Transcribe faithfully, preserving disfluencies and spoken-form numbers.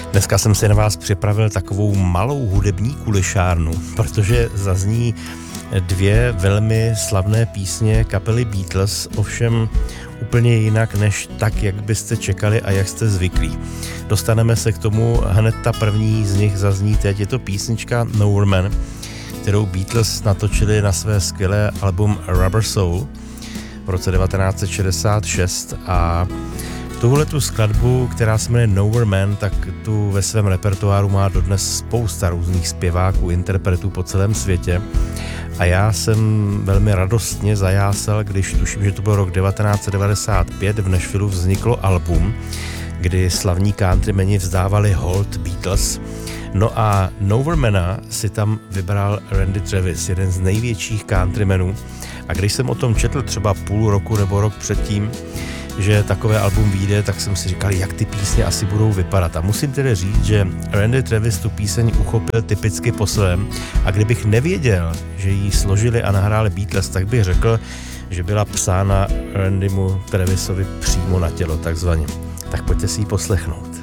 Dneska jsem si na vás připravil takovou malou hudební kulišárnu, protože zazní dvě velmi slavné písně kapely Beatles, ovšem úplně jinak než tak, jak byste čekali a jak jste zvyklí. Dostaneme se k tomu, hned ta první z nich zazní teď, je to písnička Nowhere Man, kterou Beatles natočili na své skvělé album Rubber Soul v roce devatenáct set šedesát šest a tuhle tu skladbu, která se jmenuje Nowhere Man, tak tu ve svém repertoáru má dodnes spousta různých zpěváků, interpretů po celém světě. A já jsem velmi radostně zajásal, když tuším, že to byl rok devatenáct set devadesát pět, v Nashvillu vzniklo album, kdy slavní countrymeni vzdávali hold Beatles. No a Nowheremana si tam vybral Randy Travis, jeden z největších countrymenů. A když jsem o tom četl třeba půl roku nebo rok předtím, že takové album vyjde, tak jsem si říkal, jak ty písně asi budou vypadat. A musím tedy říct, že Randy Travis tu píseň uchopil typicky po svém a kdybych nevěděl, že ji složili a nahráli Beatles, tak bych řekl, že byla psána Randymu Travisovi přímo na tělo, takzvaně. Tak pojďte si ji poslechnout.